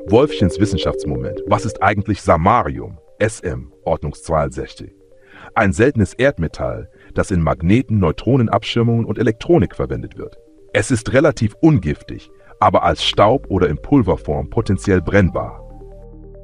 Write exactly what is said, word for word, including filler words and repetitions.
Wolfchens Wissenschaftsmoment. Was ist eigentlich Samarium? S M, ordnungszweiundsechzig. Ein seltenes Erdmetall, das in Magneten, Neutronenabschirmungen und Elektronik verwendet wird. Es ist relativ ungiftig, aber als Staub oder in Pulverform potenziell brennbar.